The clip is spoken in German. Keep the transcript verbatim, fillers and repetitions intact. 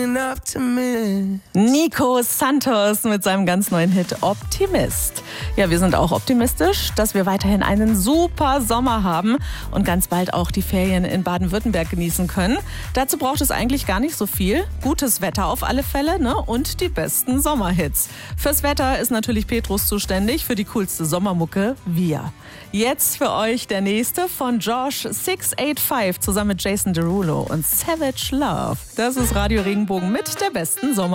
Nico Santos mit seinem ganz neuen Hit Optimist. Ja, wir sind auch optimistisch, dass wir weiterhin einen super Sommer haben und ganz bald auch die Ferien in Baden-Württemberg genießen können. Dazu braucht es eigentlich gar nicht so viel. Gutes Wetter auf alle Fälle, ne? Und die besten Sommerhits. Fürs Wetter ist natürlich Petrus zuständig, für die coolste Sommermucke wir. Jetzt für euch der nächste von Josh six eight five zusammen mit Jason Derulo und Savage Love. Das ist Radio Regenbogen mit der besten Sommer.